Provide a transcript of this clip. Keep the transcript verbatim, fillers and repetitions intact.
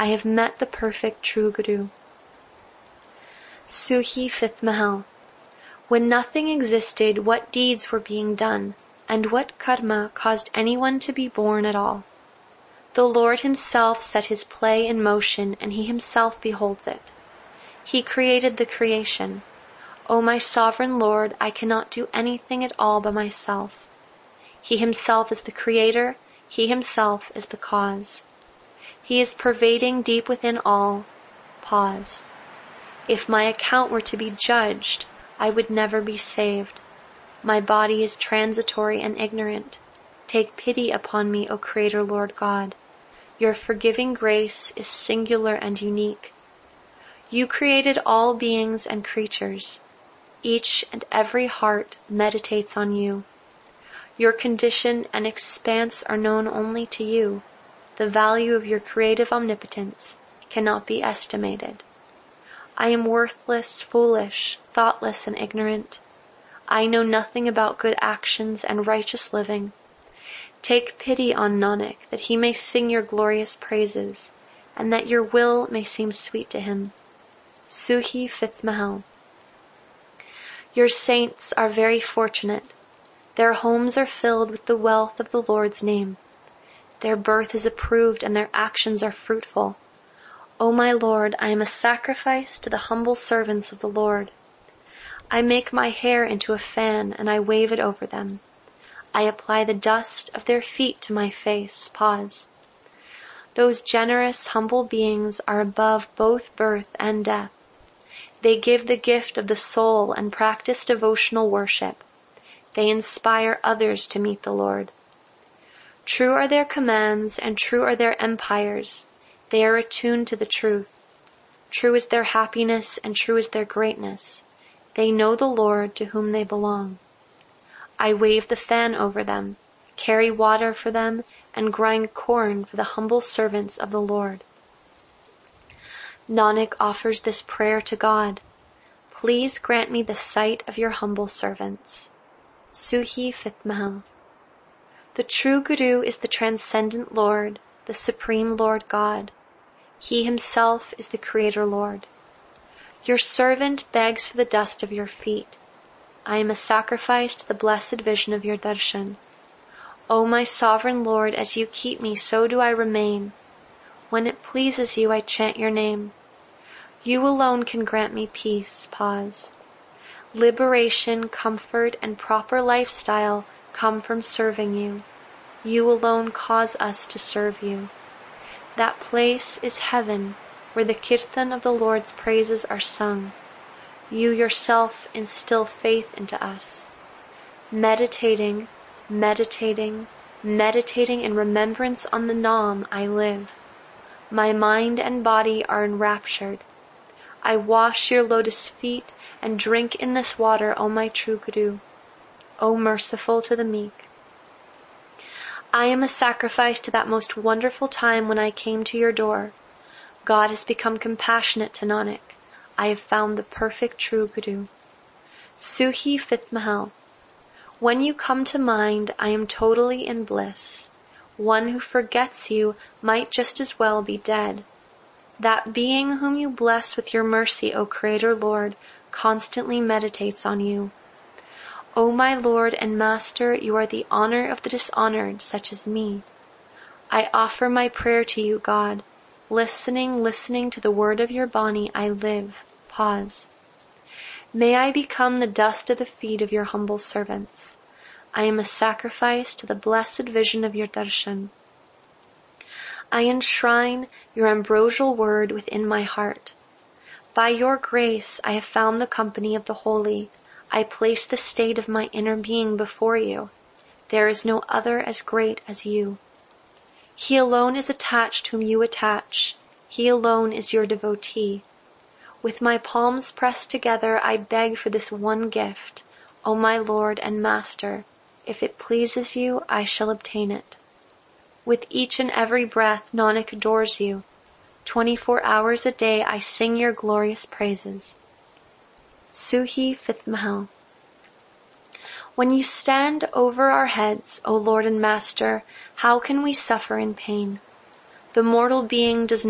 I have met the perfect true Guru. Suhi, fifth Mahal. When nothing existed, what deeds were being done, and what karma caused anyone to be born at all? The Lord himself set his play in motion, and he himself beholds it. He created the creation. O my sovereign Lord, I cannot do anything at all by myself. He himself is the creator, he himself is the cause. He is pervading deep within all. Pause. If my account were to be judged, I would never be saved. My body is transitory and ignorant. Take pity upon me, O Creator Lord God. Your forgiving grace is singular and unique. You created all beings and creatures. Each and every heart meditates on you. Your condition and expanse are known only to you. The value of your creative omnipotence cannot be estimated. I am worthless, foolish, thoughtless, and ignorant. I know nothing about good actions and righteous living. Take pity on Nanak, that he may sing your glorious praises, and that your will may seem sweet to him. Suhi, fifth Mahal. Your saints are very fortunate. Their homes are filled with the wealth of the Lord's name. Their birth is approved and their actions are fruitful. O my Lord, I am a sacrifice to the humble servants of the Lord. I make my hair into a fan and I wave it over them. I apply the dust of their feet to my face. Pause. Those generous, humble beings are above both birth and death. They give the gift of the soul and practice devotional worship. They inspire others to meet the Lord. True are their commands and true are their empires. They are attuned to the truth. True is their happiness and true is their greatness. They know the Lord to whom they belong. I wave the fan over them, carry water for them, and grind corn for the humble servants of the Lord. Nanak offers this prayer to God. Please grant me the sight of your humble servants. Suhi, fifth Mahal. The true Guru is the transcendent Lord, the supreme Lord God. He himself is the Creator Lord. Your servant begs for the dust of your feet. I am a sacrifice to the blessed vision of your darshan. O my sovereign Lord, as you keep me, so do I remain. When it pleases you, I chant your name. You alone can grant me peace. Pause. Liberation, comfort, and proper lifestyle come from serving you. You alone cause us to serve you. That place is heaven, where the kirtan of the Lord's praises are sung. You yourself instill faith into us. Meditating, meditating, meditating in remembrance on the Naam, I live. My mind and body are enraptured. I wash your lotus feet and drink in this water, O my true Guru, O merciful to the meek. I am a sacrifice to that most wonderful time when I came to your door. God has become compassionate to Nanak. I have found the perfect true Guru. Suhi, fifth Mahal. When you come to mind, I am totally in bliss. One who forgets you might just as well be dead. That being whom you bless with your mercy, O Creator Lord, constantly meditates on you. O my Lord and Master, you are the honor of the dishonored, such as me. I offer my prayer to you, God. Listening, listening to the word of your Bani, I live. Pause. May I become the dust of the feet of your humble servants. I am a sacrifice to the blessed vision of your darshan. I enshrine your ambrosial word within my heart. By your grace, I have found the company of the holy. I place the state of my inner being before you. There is no other as great as you. He alone is attached whom you attach. He alone is your devotee. With my palms pressed together, I beg for this one gift. O my Lord and Master, if it pleases you, I shall obtain it. With each and every breath, Nanak adores you. Twenty-four hours a day I sing your glorious praises. Suhi, fifth Mahal. When you stand over our heads, O Lord and Master, how can we suffer in pain? The mortal being does